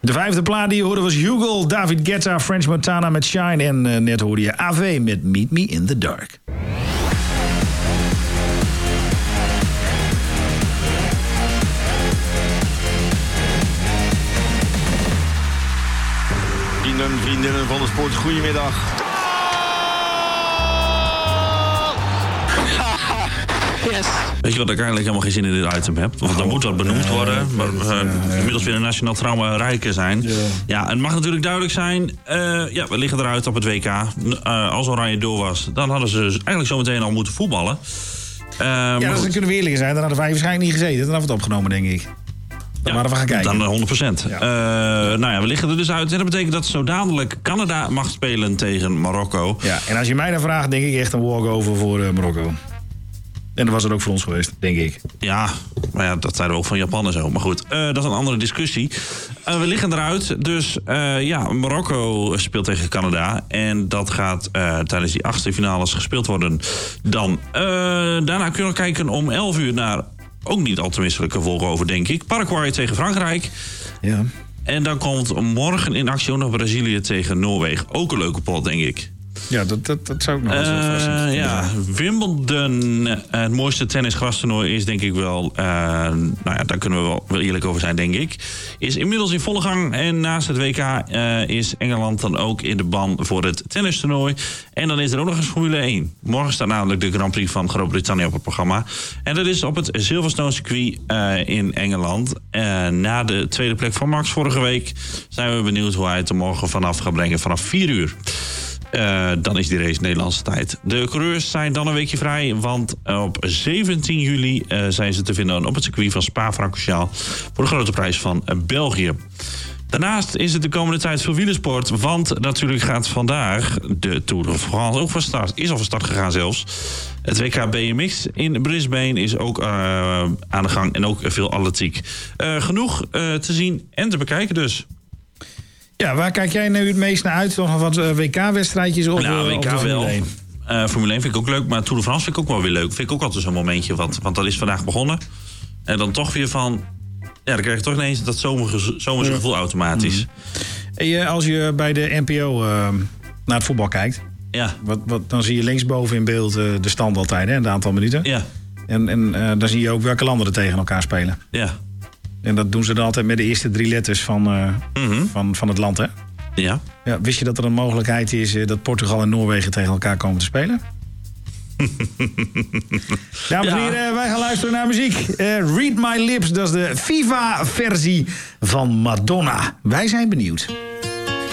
De 5e plaat die je hoorde was Hugo, David Guetta, French Montana met Shine. En net hoorde je AV met Meet Me in the Dark. Vriendinnen van de sport, goedemiddag. Yes. Weet je wat ik eigenlijk helemaal geen zin in dit item heb? Want dan moet dat benoemd worden. Maar inmiddels weer een nationaal trauma rijker zijn. Ja, het mag natuurlijk duidelijk zijn. We liggen eruit op het WK. Als Oranje door was, dan hadden ze eigenlijk zo meteen al moeten voetballen. Dan kunnen we eerlijk zijn. Dan hadden wij waarschijnlijk niet gezeten. Dan hadden we het opgenomen, denk ik. Dan waren we gaan kijken. Dan 100%. We liggen er dus uit. En dat betekent dat zo dadelijk Canada mag spelen tegen Marokko. Ja, en als je mij dan vraagt, denk ik echt een walkover voor Marokko. En dat was het ook voor ons geweest, denk ik. Ja, maar ja, dat zeiden we ook van Japan en zo. Maar goed, dat is een andere discussie. We liggen eruit. Dus Marokko speelt tegen Canada. En dat gaat tijdens die 8e finales gespeeld worden. Dan daarna kunnen we kijken om 11 uur naar ook niet al te misselijke volgover, denk ik. Paraguay tegen Frankrijk. Ja. En dan komt morgen in actie ook nog Brazilië tegen Noorwegen. Ook een leuke pot, denk ik. Ja, dat zou ik nog wel verrassend vinden. Wimbledon, het mooiste tennisgrastoernooi is denk ik wel... daar kunnen we wel eerlijk over zijn, denk ik. Is inmiddels in volle gang. En naast het WK is Engeland dan ook in de ban voor het tennistoernooi. En dan is er ook nog eens Formule 1. Morgen staat namelijk de Grand Prix van Groot-Brittannië op het programma. En dat is op het Silverstone circuit in Engeland. Na de tweede plek van Max vorige week zijn we benieuwd hoe hij het er morgen vanaf gaat brengen vanaf 4 uur. Dan is die race Nederlandse tijd. De coureurs zijn dan een weekje vrij, want op 17 juli zijn ze te vinden op het circuit van Spa-Francorchamps voor de grote prijs van België. Daarnaast is het de komende tijd veel wielersport, want natuurlijk gaat vandaag de Tour de France ook van start. Is al van start gegaan zelfs. Het WK BMX in Brisbane is ook aan de gang en ook veel atletiek. Genoeg te zien en te bekijken dus. Ja, waar kijk jij nu het meest naar uit? Nog wat WK-wedstrijdjes of WK de Formule 1? Formule 1 vind ik ook leuk, maar Tour de France vind ik ook wel weer leuk. Vind ik ook altijd zo'n momentje, want dat is vandaag begonnen. En dan toch weer van... Ja, dan krijg je toch ineens dat zomerse gevoel automatisch. En als je bij de NPO naar het voetbal kijkt... Ja. Dan zie je linksboven in beeld de stand altijd, hè, een aantal minuten. Ja. En dan zie je ook welke landen er tegen elkaar spelen. Ja. En dat doen ze dan altijd met de eerste 3 letters van het land, hè? Ja. Wist je dat er een mogelijkheid is dat Portugal en Noorwegen tegen elkaar komen te spelen? Dames en heren, wij gaan luisteren naar muziek. Read My Lips, dat is de FIFA-versie van Madonna. Wij zijn benieuwd.